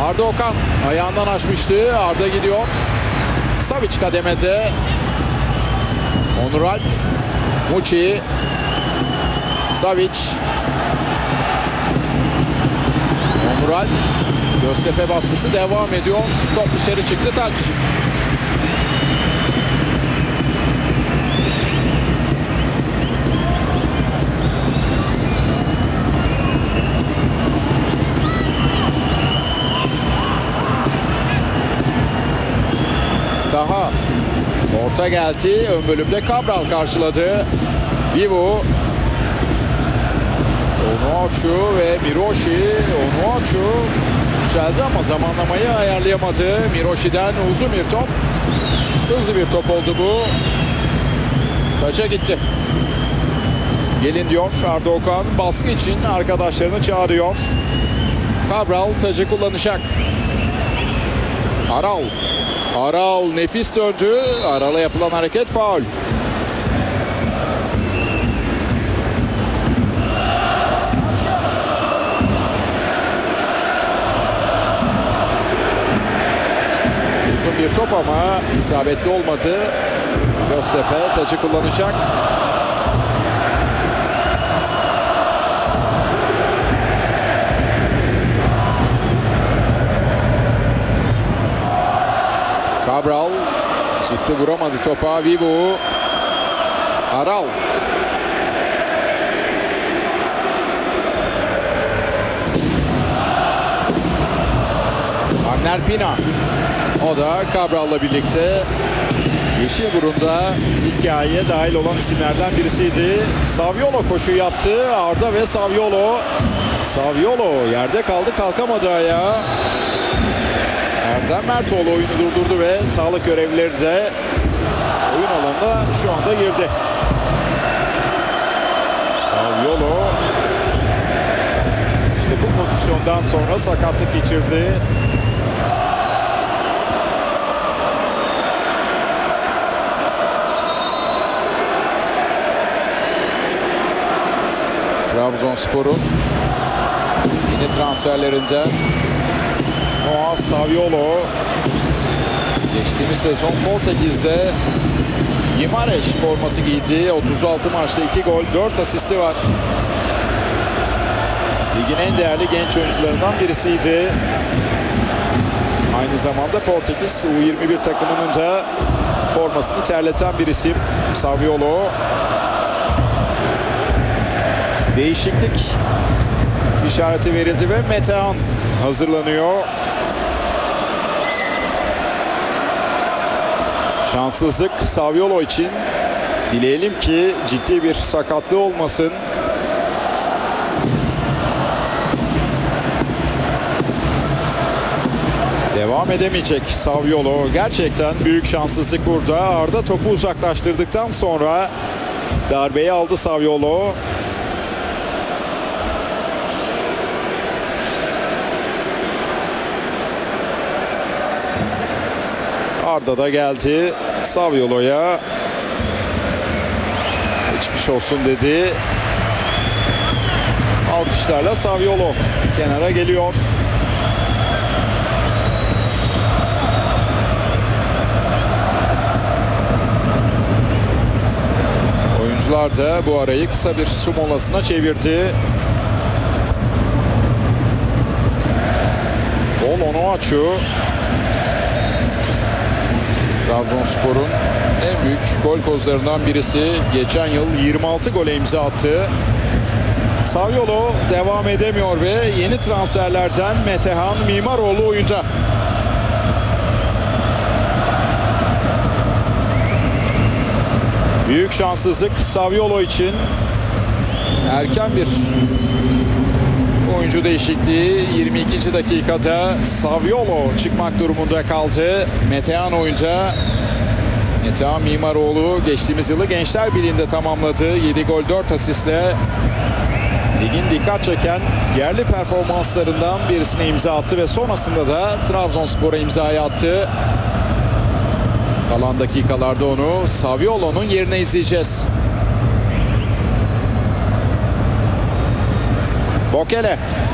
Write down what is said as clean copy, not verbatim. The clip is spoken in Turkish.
Arda Okan ayağından açmıştı. Arda gidiyor. Savic kademede. Onur Alp. Muçi. Savic. Onur Alp. Göztepe baskısı devam ediyor. Top dışarı çıktı, taç. Taha. Orta geldi. Ön bölümde Cabral karşıladı. Vivu. Onuachu ve Miroshi. Onuachu yükseldi ama zamanlamayı ayarlayamadı. Miroshi'den uzun bir top. Hızlı bir top oldu bu. Taça gitti. Gelin diyor Arda Okan. Baskı için arkadaşlarını çağırıyor. Cabral tacı kullanacak. Aral. Aral nefis döndü. Aral'a yapılan hareket faul. Uzun bir top ama isabetli olmadı. Göztepe taçı kullanacak. Cabral çıktı, vuramadı topa. Vivu. Aral. Agner Pina. O da Cabral'la birlikte Yeşilburun'da hikayeye dahil olan isimlerden birisiydi. Saviolo koşu yaptı. Arda ve Saviolo. Saviolo yerde kaldı, kalkamadı ayağa. Erdem Mertoğlu oyunu durdurdu ve sağlık görevlileri de oyun alanına şu anda girdi. Saviolo işte bu pozisyondan sonra sakatlık geçirdi. Trabzonspor'un yeni transferlerinden Noah Saviolo geçtiğimiz sezon Portekiz'de Guimarães forması giydi. 36 maçta 2 gol, 4 asisti var. Ligin en değerli genç oyuncularından birisiydi. Aynı zamanda Portekiz U21 takımının da formasını terleten bir isim Saviolo. Değişiklik işareti verildi ve Metehan hazırlanıyor. Şanssızlık Saviolo için. Dileyelim ki ciddi bir sakatlığı olmasın. Devam edemeyecek Saviolo. Gerçekten büyük şanssızlık burada. Arda topu uzaklaştırdıktan sonra darbeyi aldı Saviolo. Arda da geldi Saviolo'ya. Geçmiş olsun dedi. Alkışlarla Saviolo kenara geliyor. Oyuncular da bu arayı kısa bir su molasına çevirdi. Onuachu. Trabzonspor'un en büyük gol kozlarından birisi. Geçen yıl 26 gole imza attı. Saviolo devam edemiyor ve yeni transferlerden Metehan Mimaroğlu oyunda. Büyük şanssızlık Saviolo için. Erken bir oyuncu değişikliği. 22. dakikada Saviolo çıkmak durumunda kaldı. Metehan oyunca. Metehan Mimaroğlu geçtiğimiz yılı Gençler Birliği'nde tamamladı. 7 gol 4 asistle ligin dikkat çeken yerli performanslarından birisine imza attı ve sonrasında da Trabzonspor'a imzayı attı. Kalan dakikalarda onu Saviolo'nun yerine izleyeceğiz. Bokele.